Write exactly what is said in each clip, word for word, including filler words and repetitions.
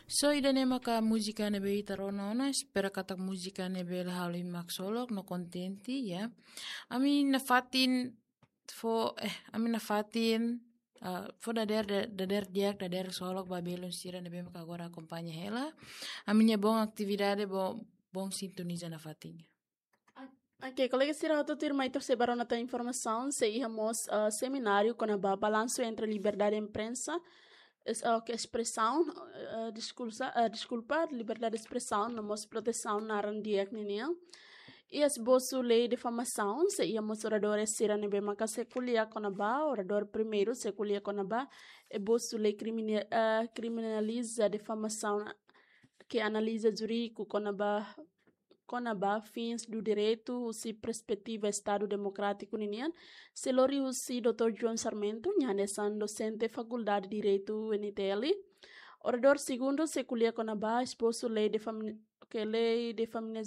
So ida nema ka música nebe itaronona, espera kata música nebe hali maxolog no contenti ya. Ami nafatin fo eh ami nafatin uh, fo dader dader diak dader solog babelon sira nebe maka agora acompanha ela. Aminha bom atividade bom bom sintoniza na fatinha. Ok, colega Sira, eu ter mais terceira nota informação, se íamos uh, seminário com a balanço entre liberdade de imprensa, uh, que expressão, uh, desculpa, uh, desculpa, liberdade de expressão, nós proteção na randiak ninia. E as bolso lei de difamação, se íamos oradores Sira nebe maka sekulia com a ba, orador primeiro sekulia com a ba, e bolso lei criminal, uh, criminaliza difamação que analisa jurídico com a ba Conaba, fins do direito, se perspectiva Estado Democrático Ninian, se lori usi doutor João Sarmento, nhanesan docente Faculdade de Direito N T L. Orador segundo, se culia Conaba, esposo lei de família, que lei de família,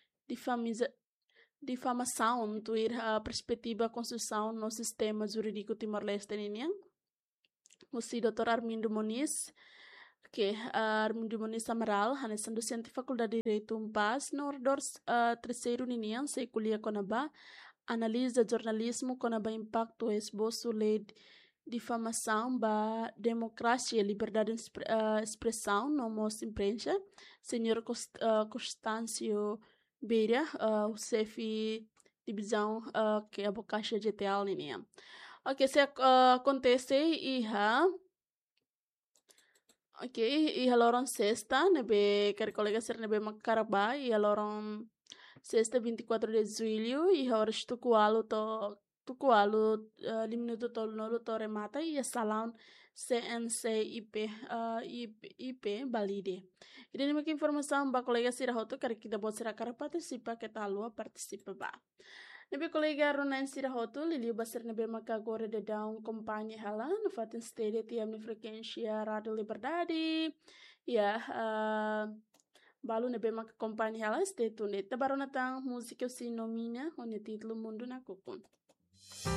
difamação, tuir a perspectiva construção no sistema jurídico Timor-Leste Ninian. Usi doutor Armindo Moniz, que uh, Armindo Muniz Amaral, Hanesan docente Faculdade de Direito Umpaz, no orador uh, terceiro Ninian, se culia Conaba, analisa jornalismo Conaba impacto esboço lei difamação ba democracia e liberdade de uh, expressão no nossa imprensa, senhor Cost, uh, Constâncio Beira, uh, o chefe divisão uh, que é a Bocaixa G T L Ninian. Ok, se uh, acontece e ha Ok, e haloron sexta, nebe, quer colega ser nebe macaraba, e haloron sexta vinte e quatro de julho, e horas tucualo to, tucualo, uh, liminuto tol nolo to remata, e salão C N C I P, uh, I P, valide. E dentro que informação, ba colega ser roto, quer que debo ser a cara participa, que tal lua participa ba. Nebe colega Ronan Sirahoto, Lili Basir nebe maka agora de down companhia hala, no fatin stede tiam ni frequência Radio Liberdade, ya, uh, balu nebe maka companhia hala, stay tuned. Tabaronatang música eu se nomina, onde título Mundo na Kukun.